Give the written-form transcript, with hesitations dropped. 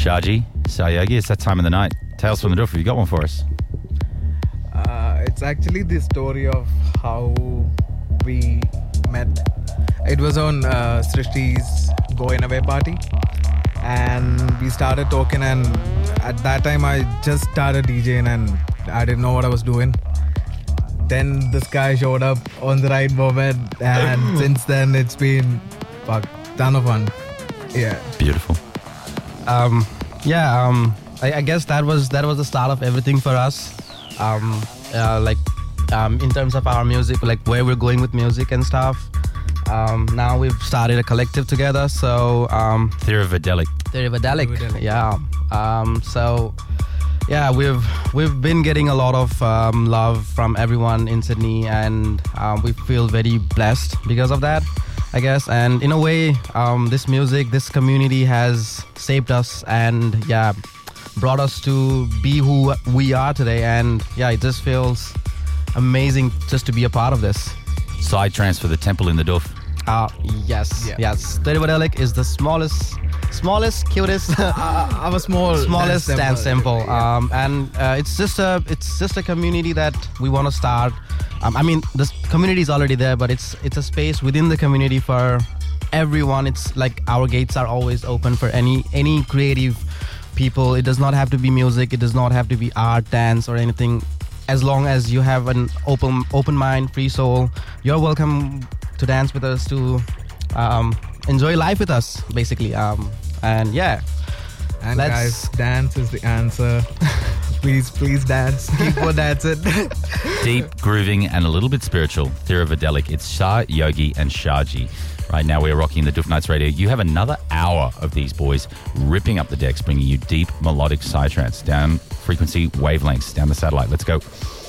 Shaji, Sayogi, it's that time of the night. Tales from the Doof. Have you got one for us? It's actually the story of how we met. It was on Srishti's Going Away party, and we started talking, and at that time I just started DJing and I didn't know what I was doing. Then this guy showed up on the right moment, and since then it's been ton of fun. Yeah. Beautiful. I guess that was the start of everything for us. In terms of our music, like where we're going with music and stuff. Now we've started a collective together, so Theravadelic. Yeah. We've been getting a lot of love from everyone in Sydney, and we feel very blessed because of that, I guess. And in a way, this music, this community has shaped us and brought us to be who we are today. And it just feels amazing just to be a part of this. Psytrance for the Temple in the Doof. Yes. Theravadelic is the smallest, cutest, our smallest dance temple. And it's just a community that we want to start. This community is already there, but it's a space within the community for everyone. It's like our gates are always open for any creative people. It does not have to be music. It does not have to be art, dance, or anything. As long as you have an open mind, free soul, you're welcome to dance with us, to enjoy life with us, basically. And guys, dance is the answer. please dance. Keep on dancing. Deep, grooving, and a little bit spiritual. Theravadelic. It's Shah, Yogi, and Shaji. Right now we're rocking the Doof Nights Radio. You have another hour of these boys ripping up the decks, bringing you deep, melodic psytrance down frequency wavelengths down the satellite. Let's go.